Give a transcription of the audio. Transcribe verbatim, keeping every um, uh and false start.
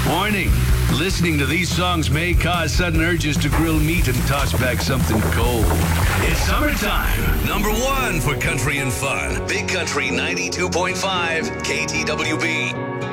Warning. Listening to these songs may cause sudden urges to grill meat and toss back something cold. It's summertime. Number one for country and fun. Big Country ninety-two point five K T W B.